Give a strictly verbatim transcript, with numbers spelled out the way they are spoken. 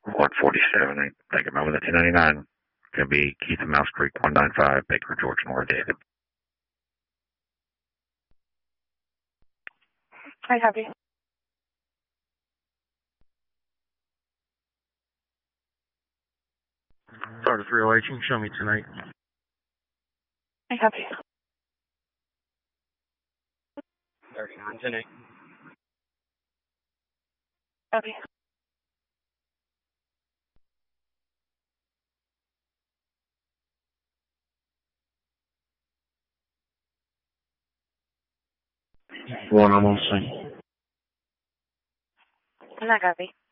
one forty-seven, I think I'm over the two ninety-nine. Could be Keith and Mouse Creek, one ninety-five, Baker, Georgia, North David. I have you. Florida three oh eight, you can show me tonight. I have you. thirty-nine, ten eight. Okay. One, I'm on scene. I got you.